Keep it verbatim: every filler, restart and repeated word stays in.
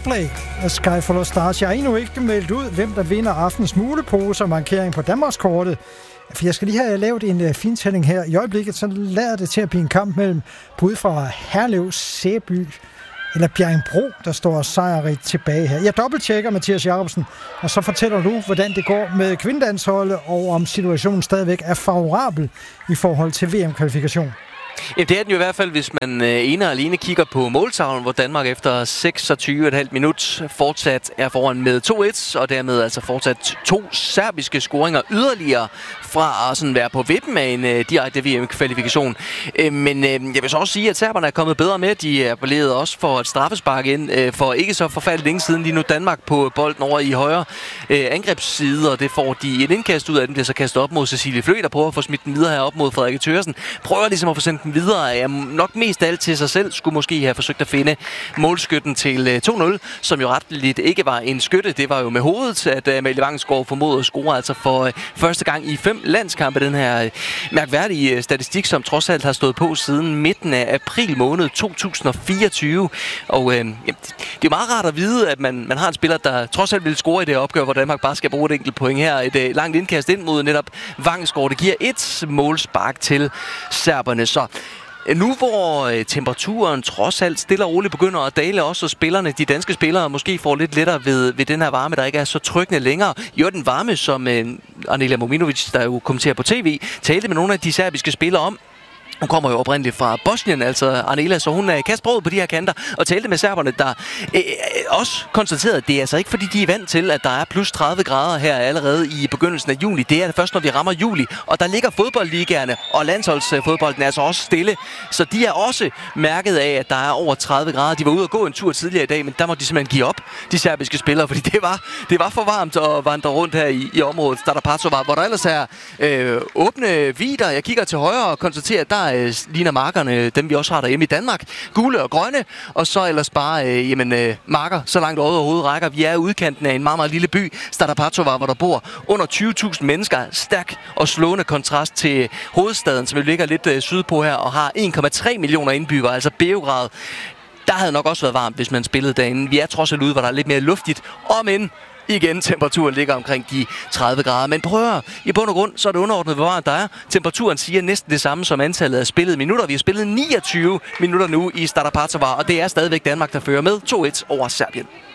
Coldplay af Sky Full of Stars. Jeg har endnu ikke meldt ud, hvem der vinder aftens mulepose og markering på Danmarkskortet. For jeg skal lige have lavet en uh, fintælling her. I øjeblikket så lader det til at blive en kamp mellem bud fra Herlev, Sæby eller Bjerringbro, der står sejrigt tilbage her. Jeg dobbelttjekker Mathias Jacobsen, og så fortæller du, hvordan det går med kvindelandsholdet, og om situationen stadigvæk er favorabel i forhold til V M-kvalifikation. Ja, det er den jo i hvert fald, hvis man øh, ene og alene kigger på måltavlen, hvor Danmark efter seksogtyve komma fem minut fortsat er foran med to et, og dermed altså fortsat to serbiske scoringer yderligere fra at sådan være på vippen af en øh, direkte V M-kvalifikation. Øh, men øh, jeg vil så også sige, at serberne er kommet bedre med. De er appelleret også for et straffespark ind øh, for ikke så forfærdeligt længe siden. Lige nu Danmark på bolden over i højre øh, angrebsside, og det får de et indkast ud af. Den bliver så kastet op mod Cecilie Flø, der prøver at få smidt den videre her op mod Frederik Thøresen. Prøver ligesom at få sendt den videre. Jeg nok mest af alt til sig selv skulle måske have forsøgt at finde målskytten til to nul, som jo retteligt ikke var en skytte. Det var jo med hovedet, at Amalie Vangsgaard formåede at score altså for første gang i fem landskampe. Den her mærkværdige statistik, som trods alt har stået på siden midten af april måned to tusind og fireogtyve. Og øh, det er meget rart at vide, at man, man har en spiller, der trods alt vil score i det opgør, hvor Danmark bare skal bruge et enkelt point her. Et øh, langt indkast ind mod netop Vangsgaard. Det giver et målspark til serberne. Så nu hvor øh, temperaturen trods alt stille og roligt begynder at dale også, og spillerne, de danske spillere, måske får lidt lettere ved, ved den her varme, der ikke er så trykkende længere. Jo, den varme, som øh, Anelija Mominovic, der jo kommenterer på tv, talte med nogle af de serbiske spillere om. Hun kommer jo oprindeligt fra Bosnien, altså Anela, så hun er kastbrød på de her kanter og talte med serberne, der øh, også konstaterede, at det er altså ikke fordi, de er vant til, at der er plus tredive grader her allerede i begyndelsen af juli. Det er det først, når vi rammer juli, og der ligger fodboldligaerne, og landsholdsfodbolden er altså også stille. Så de er også mærket af, at der er over tredive grader. De var ude og gå en tur tidligere i dag, men der må de simpelthen give op, de serbiske spillere, fordi det var, det var for varmt at vandre rundt her i, i området Stara Pacova, hvor der ellers er øh, åbne vider. Jeg kigger til højre og konstaterer, at der øh, ligner markerne, dem vi også har derhjemme i Danmark, gule og grønne, og så ellers bare øh, jamen, øh, marker, så langt øjet overhovedet rækker. Vi er i udkanten af en meget, meget lille by, Stara Pacova, hvor der bor under tyve tusind mennesker. Stærk og slående kontrast til hovedstaden, som jo ligger lidt øh, sydpå her, og har en komma tre millioner indbyggere, altså Beograd. Der havde nok også været varmt, hvis man spillede derinde. Vi er trods alt ude, hvor der er lidt mere luftigt, om end igen, temperaturen ligger omkring de tredive grader. Men prøv at høre, i bund og grund, så er det underordnet, hvor varmt der er. Temperaturen siger næsten det samme som antallet af spillede minutter. Vi har spillet niogtyve minutter nu i Stara Pacova, og det er stadigvæk Danmark, der fører med to et over Serbien.